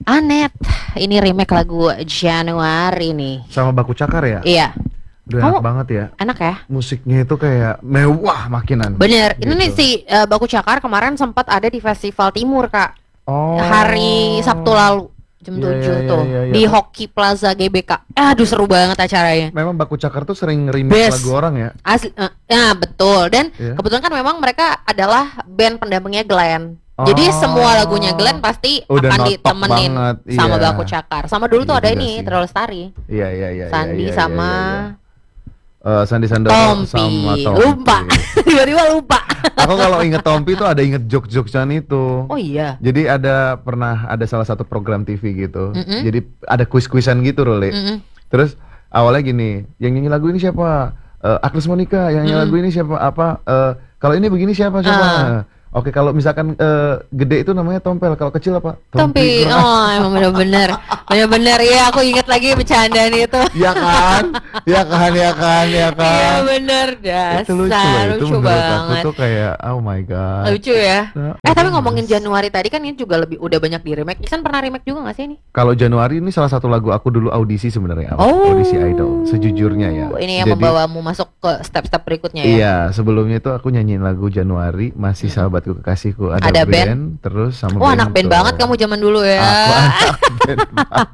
Anet, ini remake lagu Januari nih. Sama Baku Cakar ya? Iya. Udah Kamu enak banget ya. enak ya? Musiknya itu kayak mewah makinan. Bener. Ini nih Gitu. si Baku Cakar kemarin sempat ada di Festival Timur, Kak. Oh. Hari Sabtu lalu jam Iya, 7 iya, tuh iya, iya. di Hoki Plaza GBK. Aduh seru banget acaranya. Memang Baku Cakar tuh sering remake Best. lagu orang ya. Asli, ya betul. Dan Iya. kebetulan kan memang mereka adalah band pendampingnya Glenn. Oh. Jadi semua lagunya Glenn pasti Udah akan notok ditemenin banget, sama iya. Baku Cakar. Sama dulu tuh Iya ada juga ini sih. Terlalu Lestari, Iya iya iya. Sandi iya, iya, sama iya. Sandi Sandoro Tompi. sama Tompi. Lupa. Tiba-tiba lupa. Aku kalau inget Tompi tuh ada inget jokes-jokesan itu. Oh iya. Jadi pernah ada salah satu program TV gitu. Mm-mm. Jadi ada kuis-kuisan gitu Role. Mm-mm. Terus awalnya gini, yang nyanyi lagu ini siapa? Agnes Monica. Yang nyanyi lagu ini siapa? Kalau ini begini siapa? Oke, kalau misalkan gede itu namanya Tompel. Kalau kecil apa? Tompi. Oh, emang bener-bener. Bener-bener ya, aku inget lagi bercandaan itu. Ya kan? Ya kan? Iya bener, Itu lucu dasar loh. Itu lucu menurut aku banget. tuh kayak oh my god. Lucu ya. Nah, Tapi ngomongin Januari tadi kan ini juga udah banyak di remake. Iksan pernah remake juga gak sih ini? Kalau Januari ini salah satu lagu aku dulu audisi sebenarnya. Oh. Audisi idol sejujurnya ya. Ini yang Jadi, membawamu masuk ke step-step berikutnya ya. iya, sebelumnya itu aku nyanyiin lagu Januari, Masih Sahabatku Kekasihku, Ada band? terus sama Wah, anak band Bento. banget kamu zaman dulu ya. Aku anak band banget.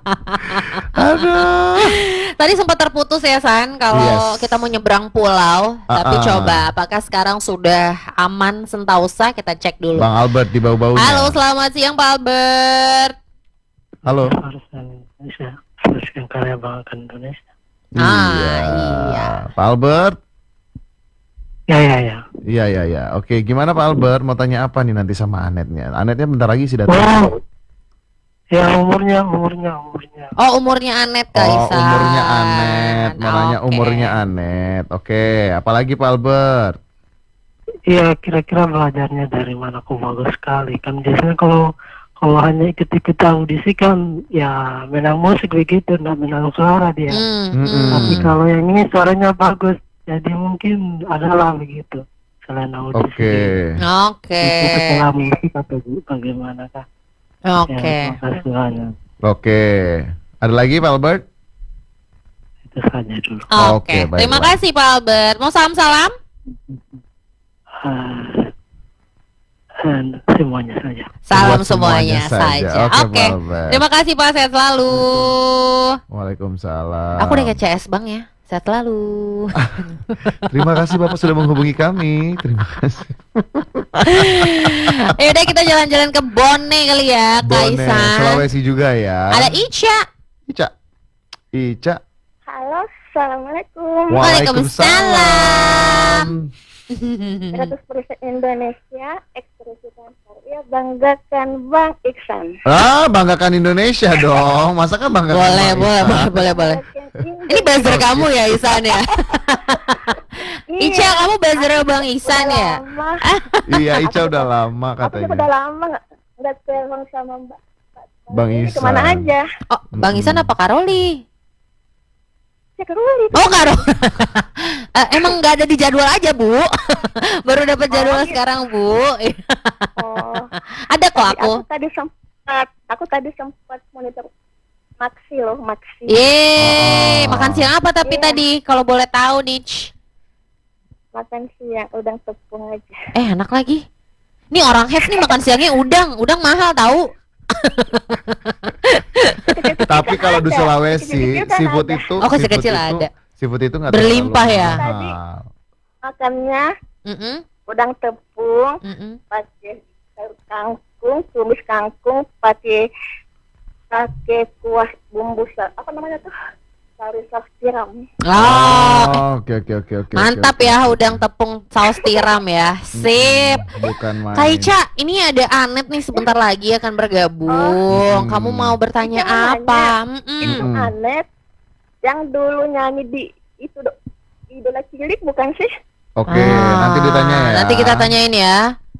Aduh. Tadi sempat terputus ya San kalau Yes. kita mau nyebrang pulau. Tapi Ah. coba apakah sekarang sudah aman Sentausa? Kita cek dulu. Bang Albert di bau-baunya. Halo, selamat siang Pak Albert. Halo. Haruskan Indonesia, haruskan karya banggakan Indonesia. Iya. Pak Albert. Ya. Iya. Oke, gimana Pak Albert? Mau tanya apa nih nanti sama Anetnya? Anetnya bentar lagi sih datang. Wow. Ya umurnya. Oh, umurnya Anet Kak Oh, Isan. umurnya Anet. Mau nanya Oke. umurnya Anet. Oke, apalagi Pak Albert? Iya, kira-kira belajarnya dari mana? Kok bagus sekali. Kan biasanya kalau hanya ikut-ikut audisi kan ya menang musik begitu, nggak menang suara dia. Mm-mm. Tapi kalau yang ini suaranya bagus, jadi mungkin adalah begitu. Selain audisi. Oke. Oke. Itu setelah musik atau bagaimana kah? Oke. Ya, terima kasih banyak. Oke. Ada lagi Pak Albert? Itu saja dulu. Oke. Oke, Terima baiklah. kasih Pak Albert. Mau salam-salam? Semuanya saja. Salam Buat semuanya saja. Oke, Oke. Pak Albert. Terima kasih Pak, sehat selalu. Waalaikumsalam. Aku udah kayak CS Bang ya. Sehat selalu. Terima kasih Bapak sudah menghubungi kami. Terima kasih. Ya udah kita jalan-jalan ke Bone kali ya, Bone, Kaisan. Sulawesi juga ya. Ada Ica. Ica. Halo, assalamualaikum. Waalaikumsalam. 100% Indonesia, ekspresi karya banggakan Bang Iksan. Banggakan Indonesia dong. Masa kan banggakan Boleh. Ini buzzer kamu ya Isan ya. Ica, kamu buzzer Bang Isan ya. Lama. Iya, Ica udah lama Aku udah katanya. lama nggak telepon sama Bang ini Isan. kemana aja? Oh, Bang Isan apa Karoli? Cek dulu itu. Oh, Karo. Emang nggak ada di jadwal aja, Bu. Baru dapat jadwal sekarang, Bu. Oh, Ada kok aku. aku tadi sempat monitor Maxi loh, Maxi. Yeay, makan siang apa tapi Iya. tadi kalau boleh tahu nih? Makan siang udang tepung aja. Enak lagi. Nih orang have nih makan siangnya udang mahal tahu. Tapi kalau di Ada. Sulawesi, Kecil-kecil kan seafood ada. itu Oh, kecil-kecil seafood ada. Seafood itu nggak Berlimpah terlalu ya? mahal. Makannya Mm-mm, udang tepung, mm-mm. pakai sayur kangkung, tumis kangkung, pakai kuah bumbu apa namanya tuh? Sari saus tiram. Oh, Oke. mantap oke, ya oke. udang tepung saus tiram ya. Sip. Bukan main. Kak Ica, ini ada Anet nih sebentar lagi akan bergabung. Oh. Kamu mau bertanya Ica apa? Itu Mm-mm. Anet yang dulu nyanyi di itu Idola Cilik bukan sih? Oke, nanti ditanya ya. Nanti kita tanyain ya.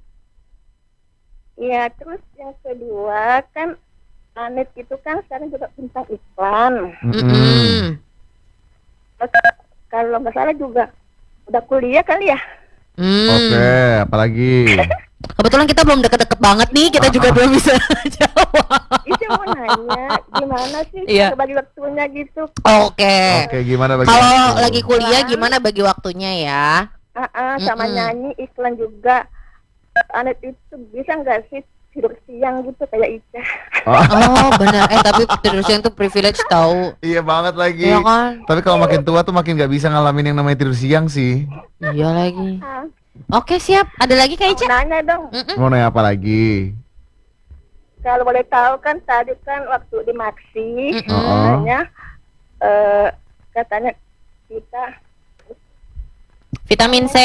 Iya, terus yang kedua kan Anet itu kan sekarang juga bintang iklan. Mm-mm. Terus, kalau nggak salah juga udah kuliah kali ya. Oke, apalagi? Kebetulan kita belum deket-deket banget nih, kita juga belum bisa jawab. Ica mau nanya, gimana sih Iya. cara bagi waktunya gitu? Oke. Oke, gimana bagi Kalau waktu? lagi kuliah gimana bagi waktunya ya? Sama Mm-mm. nyanyi, iklan juga. Anet itu bisa nggak sih tidur siang gitu kayak Ica? Oh, benar. Tapi tidur siang tuh privilege tahu. Iya banget lagi. Iya kan? Tapi kalau makin tua tuh makin nggak bisa ngalamin yang namanya tidur siang sih. Iya lagi. Ah, Oke, siap. Ada lagi Kak mau Ica? nanya dong, Mm-mm. Mau nanya apa lagi? kalau boleh tahu kan tadi kan waktu di Maxi, Mm-mm. katanya katanya kita Vitamin C.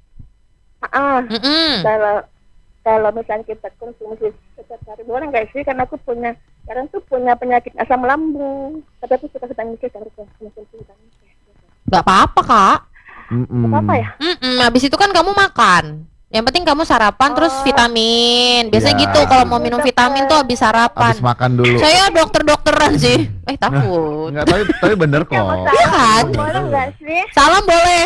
Mm-mm. kalau misalnya kita konsumsi setiap hari boleh nggak sih? Karena aku sekarang tuh punya penyakit asam lambung, tapi aku suka vitamin C harus konsumsi vitamin C. Gak apa-apa Kak. Apa ya? Habis itu kan kamu makan. Yang penting kamu sarapan terus vitamin. Biasanya Ya. gitu kalau mau minum vitamin tuh habis sarapan. Habis makan dulu. Saya dokter-dokteran sih. Takut. Enggak, tapi bener kok. Mau Iya kan? salam boleh nggak sih? Salam boleh.